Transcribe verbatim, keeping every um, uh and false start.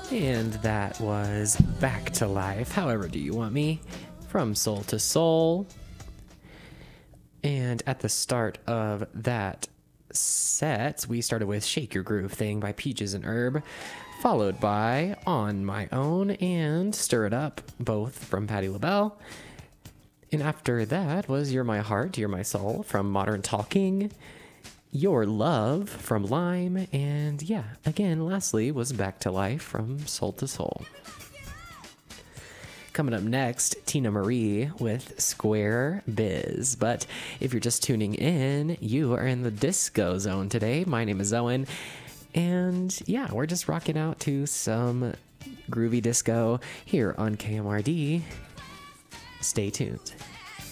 And that was Back to Life, However Do You Want Me, from Soul to Soul. And at the start of that set, we started with Shake Your Groove Thing by Peaches and Herb, followed by On My Own and Stir It Up, both from Patti LaBelle. And after that was You're My Heart, You're My Soul from Modern Talking, Your Love from Lime, and yeah, again, lastly was Back to Life from Soul to Soul. Coming up next, Tina Marie with Square Biz. But if you're just tuning in, you are in the disco zone today. My name is Owen, and yeah, we're just rocking out to some groovy disco here on K M R D. Stay tuned.